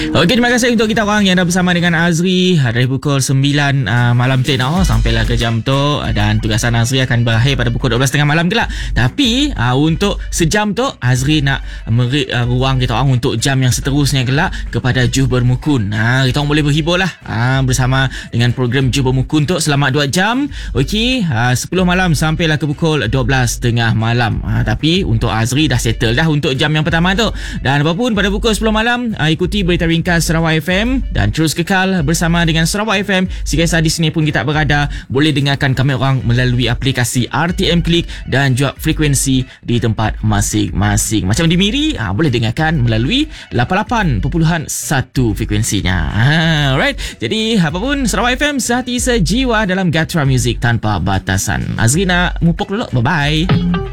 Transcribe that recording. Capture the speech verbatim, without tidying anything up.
Okey, terima kasih untuk kita orang yang dah bersama dengan Azri dari pukul sembilan uh, malam tu oh, sampailah ke jam tu, dan tugasan Azri akan berakhir pada pukul dua belas tiga puluh malam kelak. Tapi uh, untuk sejam tu Azri nak beri uh, ruang kita orang untuk jam yang seterusnya kelak kepada Juh Bermukun. Ha, kita orang boleh berhibur lah ha, bersama dengan program Juh Bermukun tu selama dua jam. Okey, uh, sepuluh malam sampailah ke pukul dua belas tiga puluh malam. Ha, tapi untuk Azri dah settle dah untuk jam yang pertama tu. Dan apapun pada pukul sepuluh malam uh, ikuti berita ringkas Sarawak F M dan terus kekal bersama dengan Sarawak F M. Sekiranya di sini pun kita berada, boleh dengarkan kami orang melalui aplikasi R T M Click dan juga frekuensi di tempat masing-masing. Macam di Miri, ha, boleh dengarkan melalui lapan puluh lapan perpuluhan satu frekuensinya. Ha, alright. Jadi apapun, Sarawak F M sehati sejiwa dalam Gatra Music tanpa batasan. Azri nak mupuk dulu. Bye-bye.